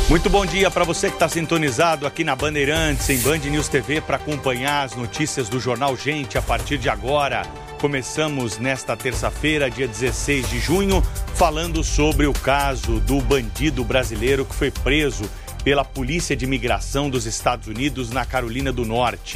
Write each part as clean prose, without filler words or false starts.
Muito bom dia para você que está sintonizado aqui na Bandeirantes, em Band News TV, para acompanhar as notícias do Jornal Gente a partir de agora. Começamos nesta terça-feira, dia 16 de junho, falando sobre o caso do bandido brasileiro que foi preso pela Polícia de Imigração dos Estados Unidos na Carolina do Norte.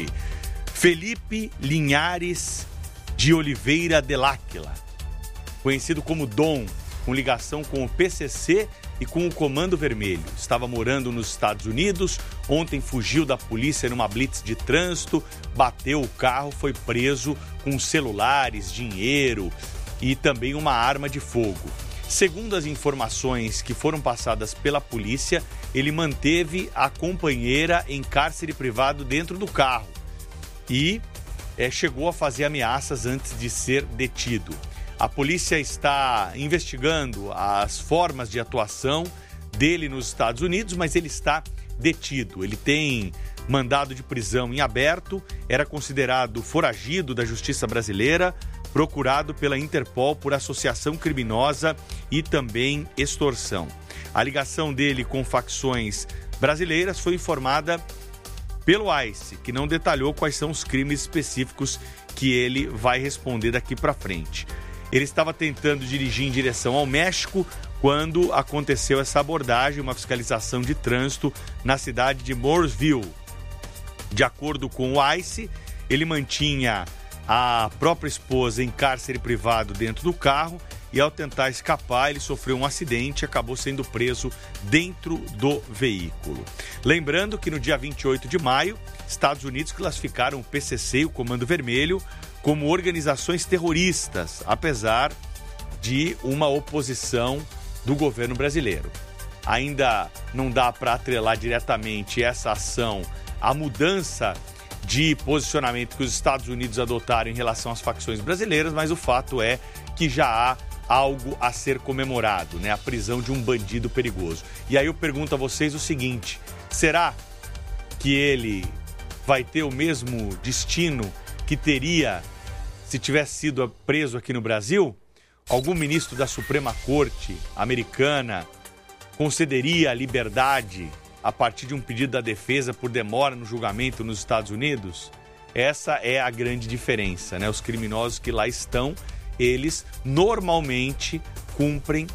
Felipe Linhares de Oliveira de l'Áquila, conhecido como Dom, com ligação com o PCC e com o Comando Vermelho. Estava morando nos Estados Unidos, ontem fugiu da polícia numa blitz de trânsito, bateu o carro, foi preso com celulares, dinheiro e também uma arma de fogo. Segundo as informações que foram passadas pela polícia, ele manteve a companheira em cárcere privado dentro do carro e chegou a fazer ameaças antes de ser detido. A polícia está investigando as formas de atuação dele nos Estados Unidos, mas ele está detido. Ele tem mandado de prisão em aberto, era considerado foragido da Justiça Brasileira, procurado pela Interpol por associação criminosa e também extorsão. A ligação dele com facções brasileiras foi informada pelo ICE, que não detalhou quais são os crimes específicos que ele vai responder daqui para frente. Ele estava tentando dirigir em direção ao México quando aconteceu essa abordagem, uma fiscalização de trânsito na cidade de Mooresville. De acordo com o ICE, ele mantinha a própria esposa em cárcere privado dentro do carro e, ao tentar escapar, ele sofreu um acidente e acabou sendo preso dentro do veículo. Lembrando que no dia 28 de maio, Estados Unidos classificaram o PCC e o Comando Vermelho como organizações terroristas, apesar de uma oposição do governo brasileiro. Ainda não dá para atrelar diretamente essa ação à mudança de posicionamento que os Estados Unidos adotaram em relação às facções brasileiras, mas o fato é que já há algo a ser comemorado, né? A prisão de um bandido perigoso. E aí eu pergunto a vocês o seguinte: será que ele vai ter o mesmo destino que teria se tivesse sido preso aqui no Brasil? Algum ministro da Suprema Corte americana concederia a liberdade a partir de um pedido da defesa por demora no julgamento nos Estados Unidos? Essa é a grande diferença, né? Os criminosos que lá estão, eles normalmente cumprem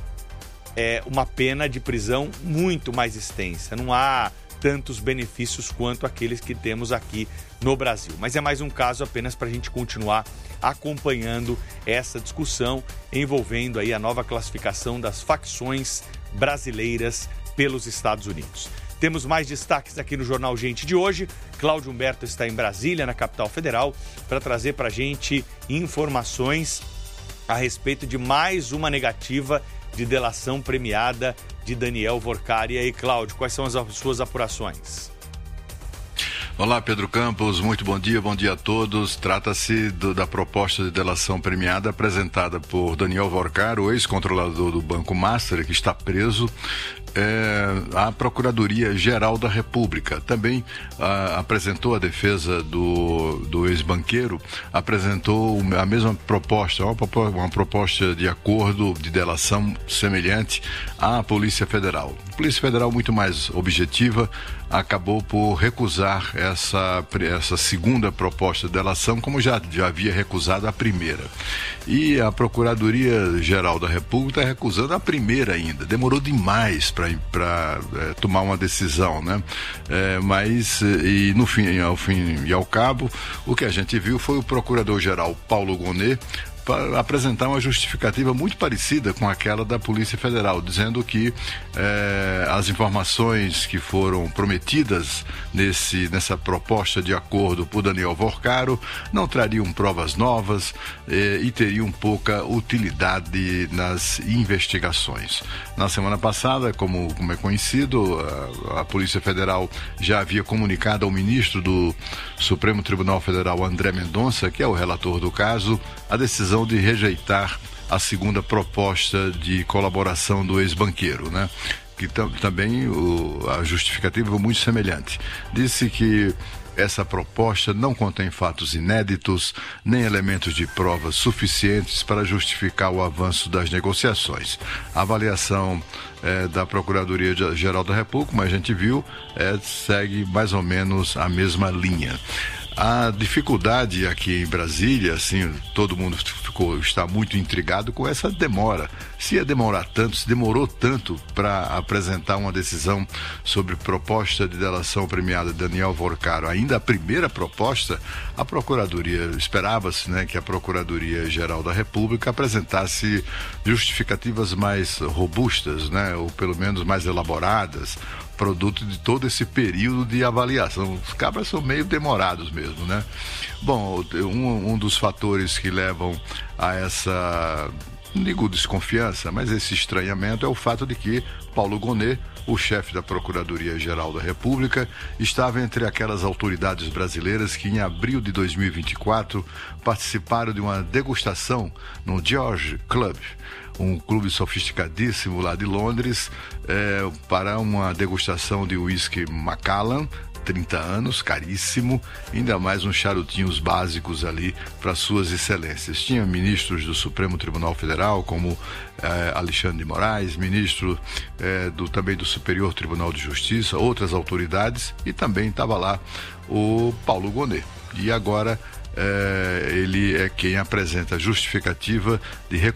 uma pena de prisão muito mais extensa. Não há tantos benefícios quanto aqueles que temos aqui no Brasil. Mas é mais um caso apenas para a gente continuar acompanhando essa discussão envolvendo aí a nova classificação das facções brasileiras pelos Estados Unidos. Temos mais destaques aqui no Jornal Gente de hoje. Cláudio Humberto está em Brasília, na capital federal, para trazer para a gente informações a respeito de mais uma negativa de delação premiada de Daniel Vorcari. E aí, Cláudio, quais são as suas apurações? Olá, Pedro Campos, muito bom dia a todos. Trata-se da proposta de delação premiada apresentada por Daniel Vorcari, o ex-controlador do Banco Master, que está preso. A Procuradoria-Geral da República também apresentou a defesa do ex-banqueiro, apresentou a mesma proposta, uma proposta de acordo de delação semelhante à Polícia Federal. A Polícia Federal, muito mais objetiva, acabou por recusar essa segunda proposta de delação, como já havia recusado a primeira. E a Procuradoria-Geral da República está recusando a primeira ainda. Demorou demais para tomar uma decisão, né? Mas no fim, ao fim e ao cabo, o que a gente viu foi o Procurador-Geral Paulo Gonet para apresentar uma justificativa muito parecida com aquela da Polícia Federal, dizendo que as informações que foram prometidas nessa proposta de acordo por Daniel Vorcari não trariam provas novas e teriam pouca utilidade nas investigações. Na semana passada, como é conhecido, a Polícia Federal já havia comunicado ao ministro do Supremo Tribunal Federal, André Mendonça, que é o relator do caso, a decisão de rejeitar a segunda proposta de colaboração do ex-banqueiro, né? Que também a justificativa foi muito semelhante. Disse que essa proposta não contém fatos inéditos, nem elementos de prova suficientes para justificar o avanço das negociações. A avaliação da Procuradoria-Geral da República, como a gente viu, segue mais ou menos a mesma linha. A dificuldade aqui em Brasília, assim, todo mundo está muito intrigado com essa demora. Se ia demorar tanto, se demorou tanto para apresentar uma decisão sobre proposta de delação premiada de Daniel Vorcaro, ainda a primeira proposta, a Procuradoria, esperava-se, né, que a Procuradoria-Geral da República apresentasse justificativas mais robustas, né, ou pelo menos mais elaboradas, produto de todo esse período de avaliação. Os cabras são meio demorados mesmo, né? Bom, um dos fatores que levam a essa, não digo desconfiança, mas esse estranhamento é o fato de que Paulo Gonet, o chefe da Procuradoria-Geral da República, estava entre aquelas autoridades brasileiras que em abril de 2024 participaram de uma degustação no George Club, um clube sofisticadíssimo lá de Londres, para uma degustação de uísque Macallan, 30 anos, caríssimo, ainda mais uns charutinhos básicos ali para suas excelências. Tinha ministros do Supremo Tribunal Federal, como Alexandre de Moraes, ministro também do Superior Tribunal de Justiça, outras autoridades, e também estava lá o Paulo Gonet. E agora ele é quem apresenta a justificativa de